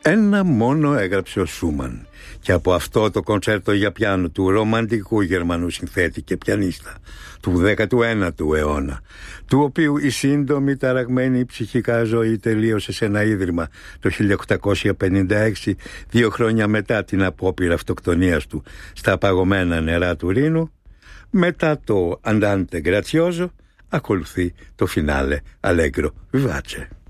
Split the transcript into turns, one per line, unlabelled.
Ένα μόνο έγραψε ο Σούμαν, και από αυτό το κονσέρτο για πιάνο του ρομαντικού Γερμανού συνθέτη και πιανίστα του 19ου αιώνα, του οποίου η σύντομη ταραγμένη ψυχικά ζωή τελείωσε σε ένα ίδρυμα το 1856, 2 χρόνια μετά την απόπειρα αυτοκτονίας του στα παγωμένα νερά του Ρήνου. Μετά το Andante Grazioso ακολουθεί το φινάλε Allegro Vivace.